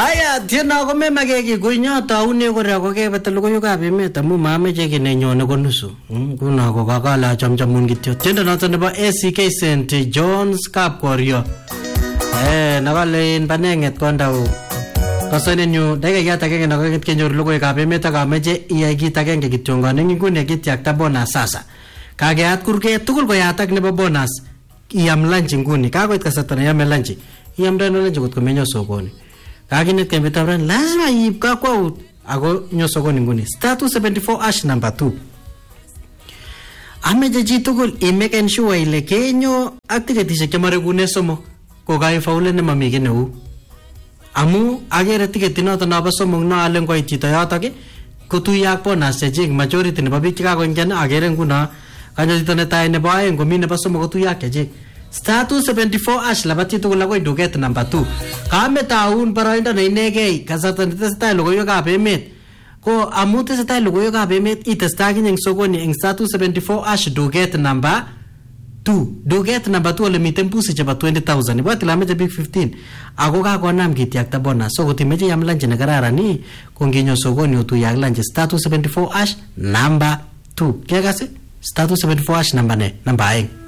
Aya tiena ko memake ki kunya taune ko ra ko ke betul ko yo ka be me tamu mameche ki nenyone ko nusu. Kuna ko kakala chamchamun kityo. Tienda noto nebo ACK St John's Kapkorio. Nakalein panenget kondau. Kasanenyu dakika agenge nakoket kenyor logoiwekab emet ak ameche iyai kit agenge kityo ngane nguni kityakta bonus sasa. Kakeat kurget tugul koyatak nebo bonus. Iyam lunch nguni. Kakoit kasarta ne yame lunch. Iyamda lunch kot komenyo sokoni. Kakinet kembetabran lazima iib kakwaut ako nyo sokoni nguni. Status 74 number 2. Ameche chi tugul imeken sure ile kenyo ak tiketishek chemarekune somok. Kokai faule ne mami kineu. Amu agere tiketit noto nabo somok no alen koit chito yotok kotuiyo ak bonus chechik majority nebo biik chekakoingian agere nguno kanyo chito netai nebo aeng komi nebo somok kotuiyo ak chechik. Status 74 labati tugul akoi duket number 2. Kametaun boroindo ne inegei kasarta netesetai logoiwekab emet. Ko amu tesetai logoiwekab emet itestai kinye eng sokoni eng status 74 duket number 2. Duket number 2 ole miten pusi chebo 20,000. Ibo tilameche big 15. Ako kakonam kityakta bonus. So kotimeche yam lunch ne kararan konginyo sokoni utuiyo ak lunch status 74 number 2. Kekase? Status 74 number ne? Number 1.